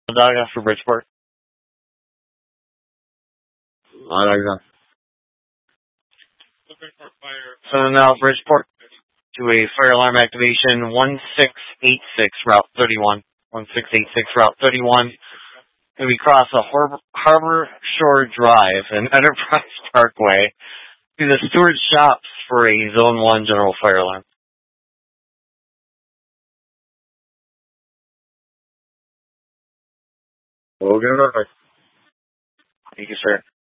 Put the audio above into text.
Daga for Bridgeport. So now Bridgeport to a fire alarm activation 1686 Route 31. 1686 Route 31. And we cross a Harbor Shore Drive and Enterprise Parkway to the Stewart Shops for a Zone 1 general fire alarm. Okay. Thank you, sir.